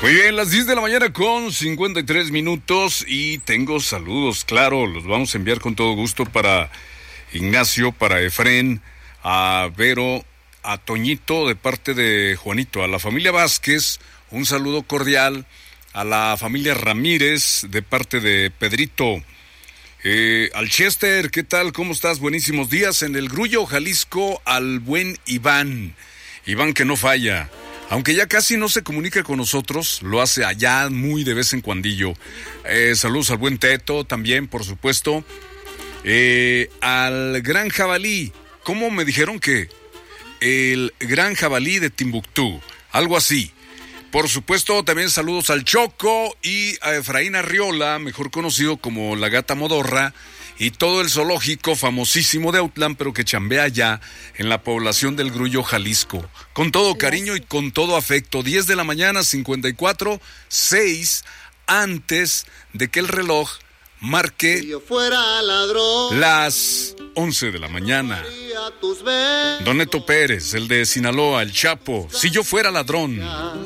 Muy bien, las 10 de la mañana con 53 minutos y tengo saludos, claro, los vamos a enviar con todo gusto para Ignacio, para Efrén, a Vero, a Toñito de parte de Juanito, a la familia Vázquez, un saludo cordial, a la familia Ramírez de parte de Pedrito, al Chester, ¿qué tal? ¿Cómo estás? Buenísimos días en el Grullo, Jalisco, al buen Iván que no falla. Aunque ya casi no se comunica con nosotros, lo hace allá muy de vez en cuandillo. Saludos al buen Teto también, por supuesto. Al Gran Jabalí. ¿Cómo me dijeron que? El Gran Jabalí de Timbuktu. Algo así. Por supuesto, también saludos al Choco y a Efraín Arriola, mejor conocido como la Gata Modorra, y todo el zoológico famosísimo de Autlán, pero que chambea allá en la población del Grullo, Jalisco. Con todo cariño y con todo afecto. 10 de la mañana, 54, 6, antes de que el reloj marque si yo fuera ladrón, las 11 de la mañana. Don Neto Pérez, el de Sinaloa, el Chapo. Si yo fuera ladrón.